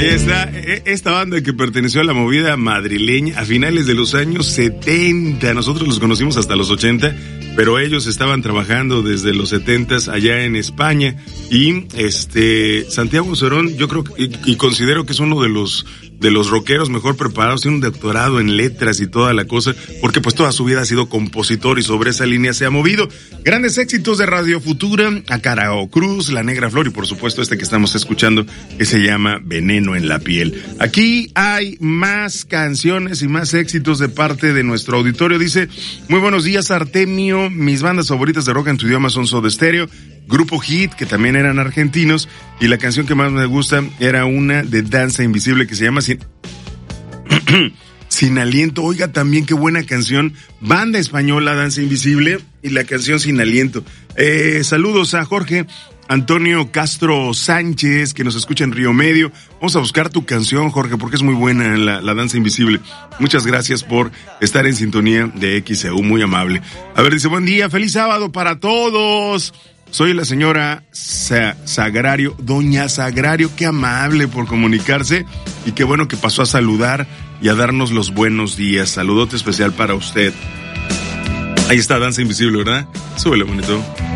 Ahí está, esta banda que perteneció a la movida madrileña a finales de los años 70. Nosotros los conocimos hasta los 80, pero ellos estaban trabajando desde los 70 allá en España. Y Santiago Cerón, yo creo y considero que es uno de los rockeros mejor preparados, tiene un doctorado en letras y toda la cosa, porque pues toda su vida ha sido compositor y sobre esa línea se ha movido. Grandes éxitos de Radio Futura, Acarao Cruz, La Negra Flor y por supuesto que estamos escuchando que se llama Veneno en la Piel. Aquí hay más canciones y más éxitos de parte de nuestro auditorio. Dice, muy buenos días Artemio, mis bandas favoritas de rock en tu idioma son Soda Stereo, Grupo Hit, que también eran argentinos, y la canción que más me gusta era una de Danza Invisible que se llama Sin Aliento. Oiga, también qué buena canción, banda española Danza Invisible y la canción Sin Aliento. Saludos a Jorge Antonio Castro Sánchez, que nos escucha en Río Medio. Vamos a buscar tu canción, Jorge, porque es muy buena la Danza Invisible. Muchas gracias por estar en sintonía de XEU, muy amable. A ver, dice, buen día, feliz sábado para todos. Soy la señora Sagrario, doña Sagrario, qué amable por comunicarse y qué bueno que pasó a saludar y a darnos los buenos días. Saludote especial para usted. Ahí está Danza Invisible, ¿verdad? Súbele, bonito.